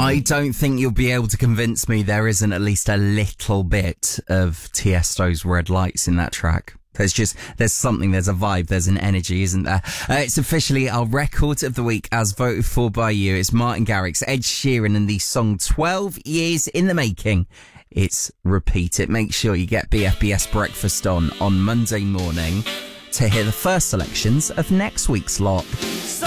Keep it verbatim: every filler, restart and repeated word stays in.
I don't think you'll be able to convince me there isn't at least a little bit of Tiesto's Red Lights in that track. There's just, there's something, there's a vibe, there's an energy, isn't there? Uh, it's officially our record of the week as voted for by you. It's Martin Garrix, Ed Sheeran, and the song twelve years in the Making. It's Repeat It. Make sure you get B F B S Breakfast on on Monday morning to hear the first selections of next week's lot. So